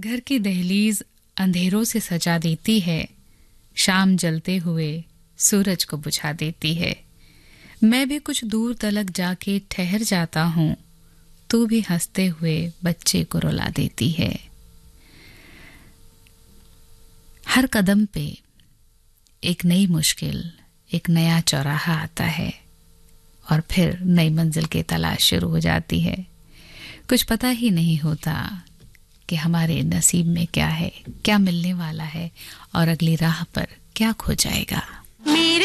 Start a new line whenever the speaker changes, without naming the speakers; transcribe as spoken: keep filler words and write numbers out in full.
घर की दहलीज अंधेरों से सजा देती है, शाम जलते हुए सूरज को बुझा देती है। मैं भी कुछ दूर तलक जाके ठहर जाता हूँ, तू भी हंसते हुए बच्चे को रुला देती है। हर कदम पे एक नई मुश्किल, एक नया चौराहा आता है और फिर नई मंजिल की तलाश शुरू हो जाती है। कुछ पता ही नहीं होता कि हमारे नसीब में क्या है, क्या मिलने वाला है और अगली राह पर क्या खो जाएगा।